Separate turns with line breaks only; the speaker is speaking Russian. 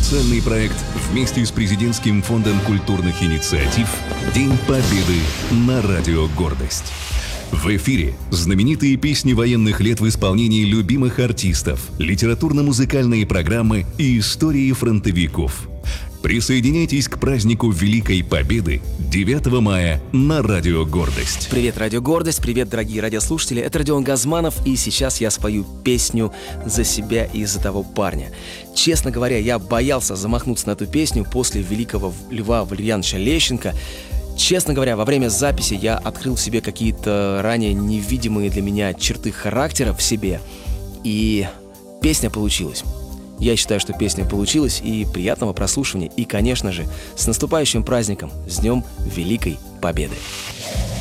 Специальный проект вместе с Президентским фондом культурных инициатив «День Победы» на Радио Гордость. В эфире знаменитые песни военных лет в исполнении любимых артистов, литературно-музыкальные программы и истории фронтовиков. Присоединяйтесь к празднику Великой Победы 9 мая на Радио Гордость.
Привет, Радио Гордость, привет, дорогие радиослушатели. Это Родион Газманов, и сейчас я спою песню «За себя и за того парня». Честно говоря, я боялся замахнуться на эту песню после великого Льва Валерьяновича Лещенко. Честно говоря, во время записи я открыл в себе какие-то ранее невидимые для меня черты характера в себе, и песня получилась. Я считаю, что песня получилась, и приятного прослушивания, и, конечно же, с наступающим праздником, с Днем Великой Победы!